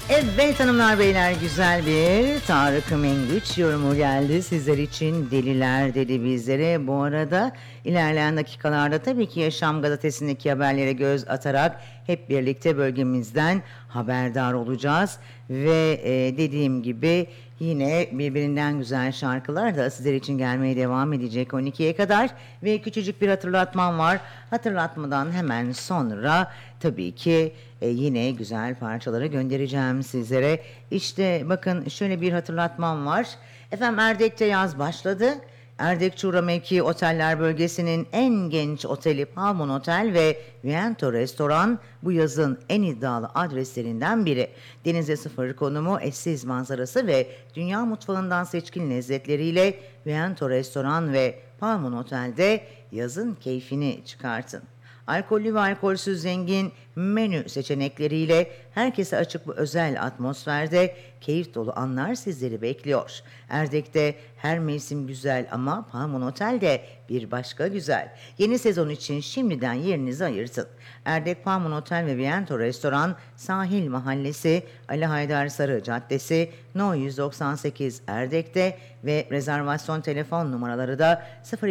Evet hanımlar beyler, güzel bir Tarık Mengüç yorumu geldi sizler için. Deliler dedi bizlere. Bu arada ilerleyen dakikalarda tabii ki Yaşam gazetesindeki haberlere göz atarak hep birlikte bölgemizden haberdar olacağız. Ve dediğim gibi yine birbirinden güzel şarkılar da sizler için gelmeye devam edecek 12'ye kadar. Ve küçücük bir hatırlatmam var. Hatırlatmadan hemen sonra tabii ki yine güzel parçaları göndereceğim sizlere. İşte bakın, şöyle bir hatırlatmam var. Efendim, Erdek'te yaz başladı. Erdek Çuğra Mevki Oteller Bölgesi'nin en genç oteli Palmon Otel ve Viento Restoran bu yazın en iddialı adreslerinden biri. Denize sıfır konumu, eşsiz manzarası ve dünya mutfağından seçkin lezzetleriyle Viento Restoran ve Palmon Otel'de yazın keyfini çıkartın. Alkollü ve alkolsüz zengin menü seçenekleriyle herkese açık bu özel atmosferde keyif dolu anlar sizleri bekliyor. Erdek'te her mevsim güzel ama Palmon Otel'de bir başka güzel. Yeni sezon için şimdiden yerinizi ayırtın. Erdek Palmon Otel ve Viento Restoran, Sahil Mahallesi, Ali Haydar Sarı Caddesi, No 198 Erdek'te ve rezervasyon telefon numaraları da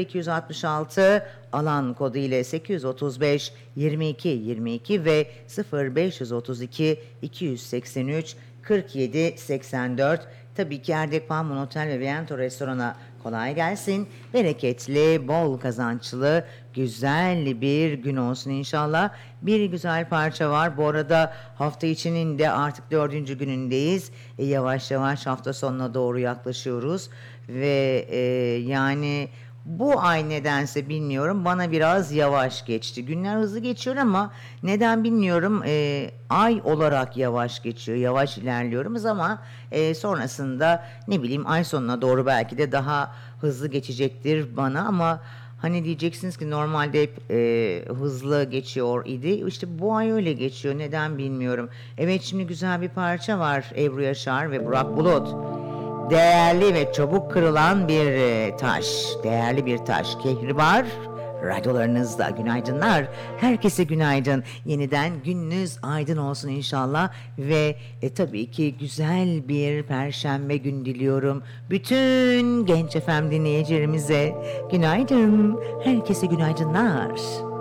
0266 alan kodu ile 835 22 22 ve 0532 283 47 84. Tabii ki Erdek Palmon Otel ve Viento Restoran'a kolay gelsin. Bereketli, bol kazançlı, güzel bir gün olsun inşallah. Bir güzel parça var. Bu arada hafta içinin de artık 4. günündeyiz. Yavaş yavaş hafta sonuna doğru yaklaşıyoruz. Ve yani bu ay nedense bilmiyorum, bana biraz yavaş geçti. Günler hızlı geçiyor ama neden bilmiyorum, ay olarak yavaş geçiyor, yavaş ilerliyoruz ama sonrasında ne bileyim ay sonuna doğru belki de daha hızlı geçecektir bana ama hani diyeceksiniz ki normalde hep hızlı geçiyor idi. İşte bu ay öyle geçiyor, neden bilmiyorum. Evet, şimdi güzel bir parça var, Ebru Yaşar ve Burak Bulut. Değerli ve çabuk kırılan bir taş, değerli bir taş. Kehribar radyolarınızda. Günaydınlar. Herkese günaydın. Yeniden gününüz aydın olsun inşallah. Ve tabii ki güzel bir perşembe gün diliyorum. Bütün Genç FM dinleyicilerimize günaydın. Herkese günaydınlar.